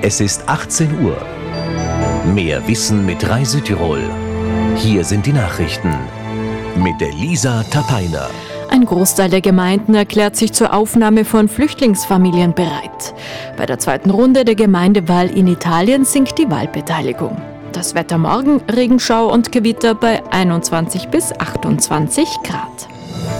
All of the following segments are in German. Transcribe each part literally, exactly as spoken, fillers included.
Es ist achtzehn Uhr. Mehr Wissen mit Rai Südtirol. Hier sind die Nachrichten mit Elisa Tapaina. Ein Großteil der Gemeinden erklärt sich zur Aufnahme von Flüchtlingsfamilien bereit. Bei der zweiten Runde der Gemeindewahl in Italien sinkt die Wahlbeteiligung. Das Wetter morgen, Regenschau und Gewitter bei einundzwanzig bis achtundzwanzig Grad.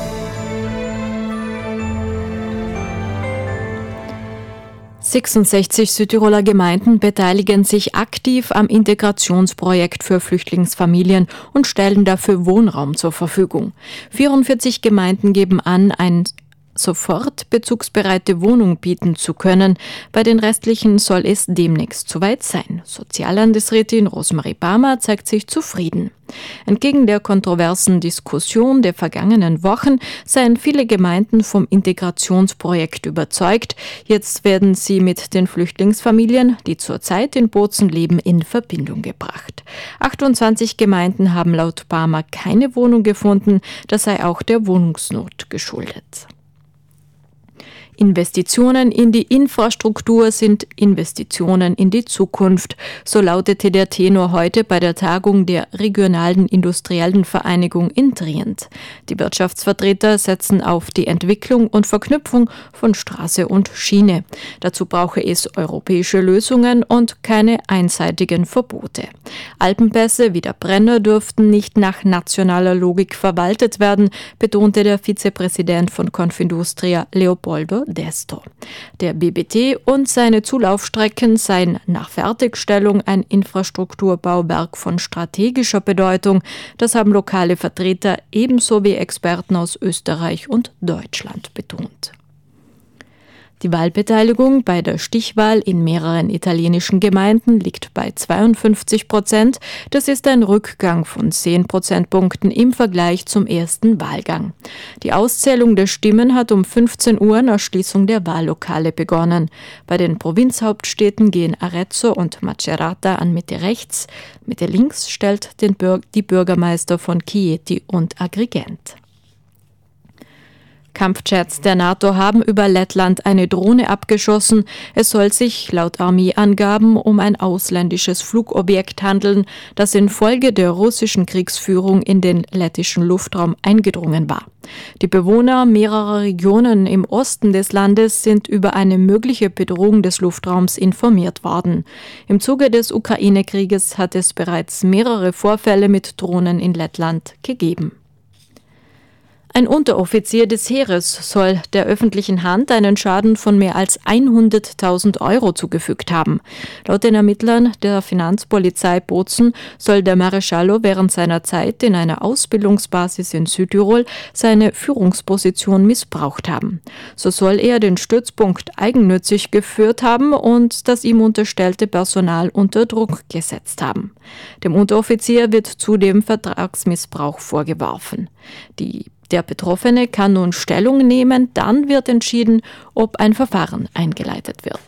sechsundsechzig Südtiroler Gemeinden beteiligen sich aktiv am Integrationsprojekt für Flüchtlingsfamilien und stellen dafür Wohnraum zur Verfügung. vierundvierzig Gemeinden geben an, ein sofort bezugsbereite Wohnung bieten zu können. Bei den restlichen soll es demnächst soweit sein. Soziallandesrätin Rosemarie Barmer zeigt sich zufrieden. Entgegen der kontroversen Diskussion der vergangenen Wochen seien viele Gemeinden vom Integrationsprojekt überzeugt. Jetzt werden sie mit den Flüchtlingsfamilien, die zurzeit in Bozen leben, in Verbindung gebracht. achtundzwanzig Gemeinden haben laut Barmer keine Wohnung gefunden. Das sei auch der Wohnungsnot geschuldet. Investitionen in die Infrastruktur sind Investitionen in die Zukunft. So lautete der Tenor heute bei der Tagung der Regionalen Industriellen Vereinigung in Trient. Die Wirtschaftsvertreter setzen auf die Entwicklung und Verknüpfung von Straße und Schiene. Dazu brauche es europäische Lösungen und keine einseitigen Verbote. Alpenpässe wie der Brenner dürften nicht nach nationaler Logik verwaltet werden, betonte der Vizepräsident von Confindustria Leopoldo Desto. Der B B T und seine Zulaufstrecken seien nach Fertigstellung ein Infrastrukturbauwerk von strategischer Bedeutung. Das haben lokale Vertreter ebenso wie Experten aus Österreich und Deutschland betont. Die Wahlbeteiligung bei der Stichwahl in mehreren italienischen Gemeinden liegt bei zweiundfünfzig Prozent. Das ist ein Rückgang von zehn Prozentpunkten im Vergleich zum ersten Wahlgang. Die Auszählung der Stimmen hat um fünfzehn Uhr nach Schließung der Wahllokale begonnen. Bei den Provinzhauptstädten gehen Arezzo und Macerata an Mitte rechts. Mitte links stellt den Bür- die Bürgermeister von Chieti und Agrigent. Kampfjets der NATO haben über Lettland eine Drohne abgeschossen. Es soll sich laut Armeeangaben um ein ausländisches Flugobjekt handeln, das infolge der russischen Kriegsführung in den lettischen Luftraum eingedrungen war. Die Bewohner mehrerer Regionen im Osten des Landes sind über eine mögliche Bedrohung des Luftraums informiert worden. Im Zuge des Ukraine-Krieges hat es bereits mehrere Vorfälle mit Drohnen in Lettland gegeben. Ein Unteroffizier des Heeres soll der öffentlichen Hand einen Schaden von mehr als hunderttausend Euro zugefügt haben. Laut den Ermittlern der Finanzpolizei Bozen soll der Mareschallo während seiner Zeit in einer Ausbildungsbasis in Südtirol seine Führungsposition missbraucht haben. So soll er den Stützpunkt eigennützig geführt haben und das ihm unterstellte Personal unter Druck gesetzt haben. Dem Unteroffizier wird zudem Vertragsmissbrauch vorgeworfen. Die Der Betroffene kann nun Stellung nehmen, dann wird entschieden, ob ein Verfahren eingeleitet wird.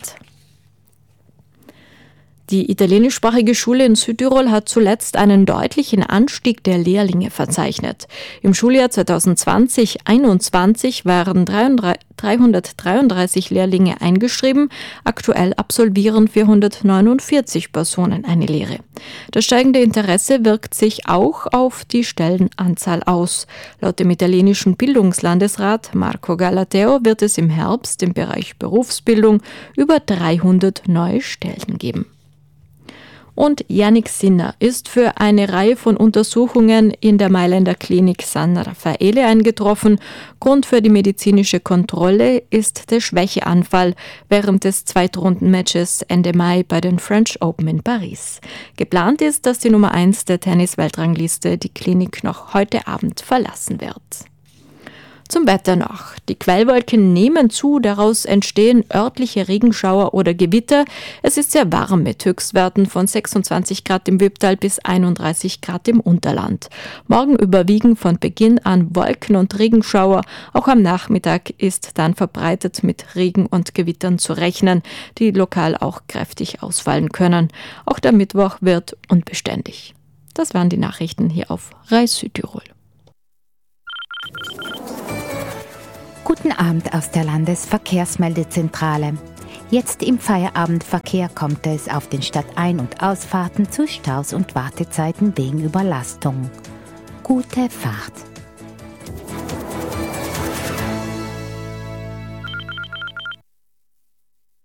Die italienischsprachige Schule in Südtirol hat zuletzt einen deutlichen Anstieg der Lehrlinge verzeichnet. Im Schuljahr zweitausendzwanzig einundzwanzig waren dreihundertdreiunddreißig Lehrlinge eingeschrieben. Aktuell absolvieren vierhundertneunundvierzig Personen eine Lehre. Das steigende Interesse wirkt sich auch auf die Stellenanzahl aus. Laut dem italienischen Bildungslandesrat Marco Galateo wird es im Herbst im Bereich Berufsbildung über dreihundert neue Stellen geben. Und Yannick Sinner ist für eine Reihe von Untersuchungen in der Mailänder Klinik San Raffaele eingetroffen. Grund für die medizinische Kontrolle ist der Schwächeanfall während des Zweitrundenmatches Ende Mai bei den French Open in Paris. Geplant ist, dass die Nummer eins der Tennis-Weltrangliste die Klinik noch heute Abend verlassen wird. Zum Wetter noch. Die Quellwolken nehmen zu, daraus entstehen örtliche Regenschauer oder Gewitter. Es ist sehr warm mit Höchstwerten von sechsundzwanzig Grad im Wipptal bis einunddreißig Grad im Unterland. Morgen überwiegen von Beginn an Wolken und Regenschauer. Auch am Nachmittag ist dann verbreitet mit Regen und Gewittern zu rechnen, die lokal auch kräftig ausfallen können. Auch der Mittwoch wird unbeständig. Das waren die Nachrichten hier auf Rai Südtirol. Guten Abend aus der Landesverkehrsmeldezentrale. Jetzt im Feierabendverkehr kommt es auf den Stadtein- und Ausfahrten zu Staus und Wartezeiten wegen Überlastung. Gute Fahrt!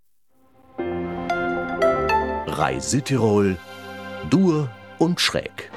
Rai Südtirol, Dur und Schräg.